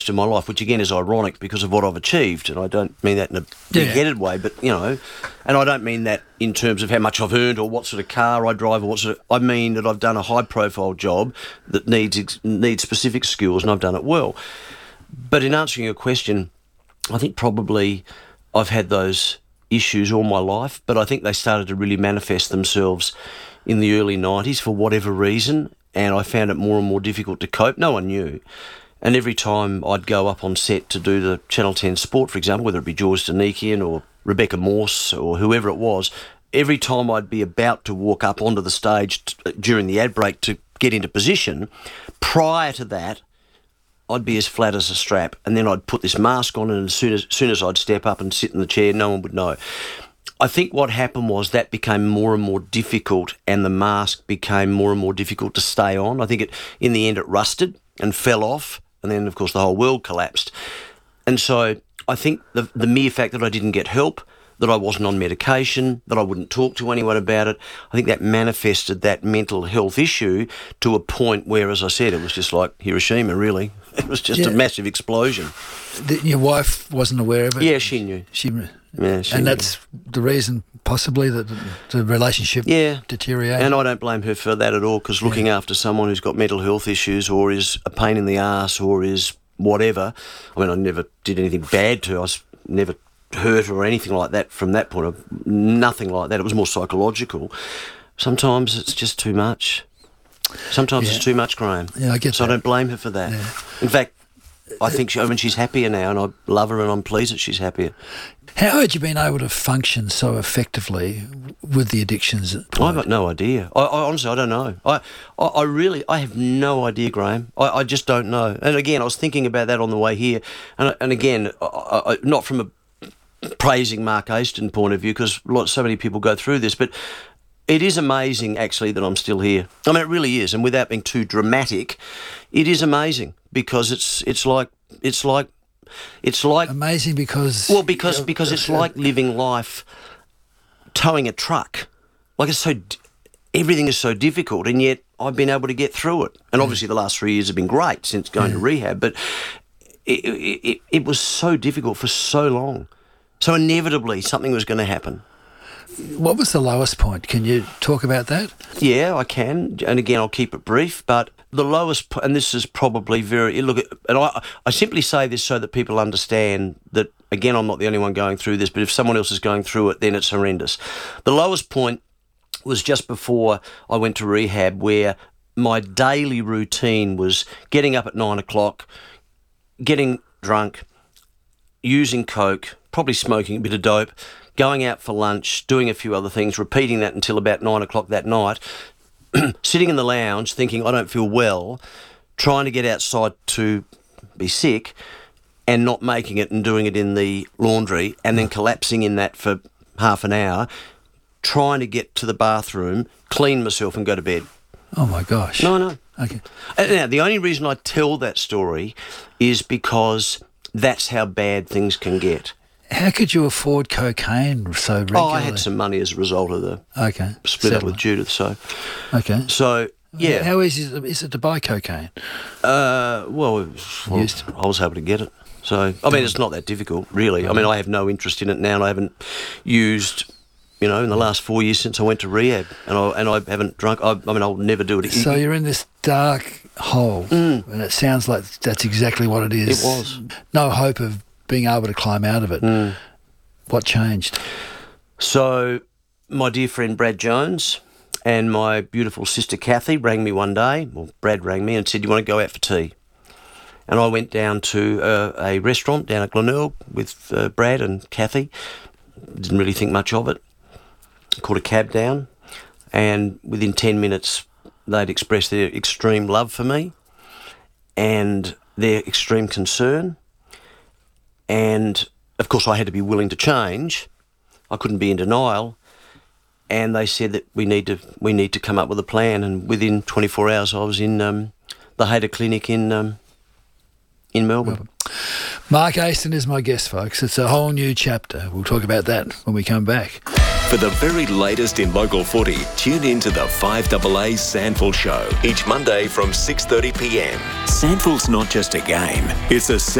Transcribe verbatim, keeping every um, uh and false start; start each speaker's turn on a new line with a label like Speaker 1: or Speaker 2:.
Speaker 1: of my life, which again is ironic because of what I've achieved, and I don't mean that in a big-headed way, but, you know, and I don't mean that in terms of how much I've earned or what sort of car I drive or what sort of, I mean that I've done a high-profile job that needs needs specific skills, and I've done it well. But in answering your question, I think probably I've had those issues all my life, but I think they started to really manifest themselves in the early nineties for whatever reason, and I found it more and more difficult to cope. No one knew. And every time I'd go up on set to do the Channel ten Sport, for example, whether it be George Danikian or Rebecca Morse or whoever it was, every time I'd be about to walk up onto the stage t- during the ad break to get into position, prior to that, I'd be as flat as a strap. And then I'd put this mask on, and as soon as, as soon as I'd step up and sit in the chair, no one would know. I think what happened was that became more and more difficult, and the mask became more and more difficult to stay on. I think it, in the end it rusted and fell off. And then, of course, the whole world collapsed. And so I think the the mere fact that I didn't get help, that I wasn't on medication, that I wouldn't talk to anyone about it, I think that manifested that mental health issue to a point where, as I said, it was just like Hiroshima, really. It was just yeah. a massive explosion.
Speaker 2: The, your wife wasn't aware of it?
Speaker 1: Yeah, she knew.
Speaker 2: She,
Speaker 1: yeah, she
Speaker 2: and
Speaker 1: knew. That's
Speaker 2: the reason, possibly, that the, the relationship
Speaker 1: yeah.
Speaker 2: deteriorated?
Speaker 1: And I don't blame her for that at all, because looking yeah. after someone who's got mental health issues or is a pain in the arse or is whatever, I mean, I never did anything bad to her. I was never hurt her or anything like that from that point of nothing like that. It was more psychological. Sometimes it's just too much. Sometimes yeah. it's too much, Graham.
Speaker 2: Yeah, I get
Speaker 1: so
Speaker 2: that.
Speaker 1: I don't blame her for that.
Speaker 2: Yeah.
Speaker 1: In fact, I think she, I mean, she's happier now, and I love her, and I'm pleased that she's happier.
Speaker 2: How had you been able to function so effectively with the addictions?
Speaker 1: I've got no idea. I, I honestly, I don't know. I, I, I really, I have no idea, Graham. I, I just don't know. And again, I was thinking about that on the way here, and and again, I, I, not from a praising Mark Aston point of view, because so many people go through this, but it is amazing, actually, that I'm still here. I mean, it really is, and without being too dramatic, it is amazing, because it's it's like it's like it's like
Speaker 2: amazing because
Speaker 1: well because because it's like living life towing a truck. Like, it's so everything is so difficult, and yet I've been able to get through it. And obviously, the last three years have been great since going yeah. to rehab, but it, it it it was so difficult for so long. So inevitably, something was going to happen.
Speaker 2: What was the lowest point? Can you talk about that?
Speaker 1: Yeah, I can. And again, I'll keep it brief. But the lowest, po- and this is probably very, look, and I, I simply say this so that people understand that, again, I'm not the only one going through this, but if someone else is going through it, then it's horrendous. The lowest point was just before I went to rehab, where my daily routine was getting up at nine o'clock, getting drunk, using coke, probably smoking a bit of dope, going out for lunch, doing a few other things, repeating that until about nine o'clock that night, sitting in the lounge thinking I don't feel well, trying to get outside to be sick and not making it and doing it in the laundry, and then collapsing in that for half an hour, trying to get to the bathroom, clean myself and go to bed.
Speaker 2: Oh, my gosh.
Speaker 1: No, no.
Speaker 2: Okay.
Speaker 1: Now, the only reason I tell that story is because that's how bad things can get.
Speaker 2: How could you afford cocaine so regularly?
Speaker 1: Oh, I had some money as a result of the
Speaker 2: okay.
Speaker 1: split
Speaker 2: Settler.
Speaker 1: up with Judith. So,
Speaker 2: okay.
Speaker 1: So, yeah.
Speaker 2: How easy is it, is it to buy cocaine?
Speaker 1: Uh, well, well
Speaker 2: Used.
Speaker 1: I was able to get it. So, I mean, it's not that difficult, really. I mean, I have no interest in it now, and I haven't used, you know, in the last four years since I went to rehab, and I and I haven't drunk. I, I mean, I'll never do it.
Speaker 2: So you're in this dark hole,
Speaker 1: mm.
Speaker 2: and it sounds like that's exactly what it is.
Speaker 1: It was.
Speaker 2: No hope of being able to climb out of it.
Speaker 1: Mm.
Speaker 2: What changed?
Speaker 1: So my dear friend Brad Jones and my beautiful sister Kathy rang me one day, well, Brad rang me and said, "You want to go out for tea?" And I went down to uh, a restaurant down at Glenelg with uh, Brad and Kathy. Didn't really think much of it. Called a cab down, and within ten minutes they'd expressed their extreme love for me and their extreme concern. And, of course, I had to be willing to change. I couldn't be in denial. And they said that we need to we need to come up with a plan. And within twenty-four hours, I was in um, the Hayter Clinic in um, in Melbourne. Melbourne.
Speaker 2: Mark Aston is my guest, folks. It's a whole new chapter. We'll talk about that when we come back.
Speaker 3: For the very latest in local footy, tune in to the five A A Sandful Show each Monday from six thirty p m. Sandful's not just a game, it's a